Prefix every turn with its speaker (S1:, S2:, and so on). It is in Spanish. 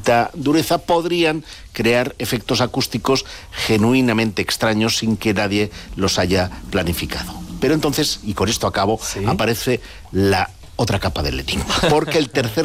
S1: distinta dureza, podrían crear efectos acústicos genuinamente extraños sin que nadie los haya planificado. Pero entonces, y con esto acabo, aparece la otra capa del enigma, porque el tercer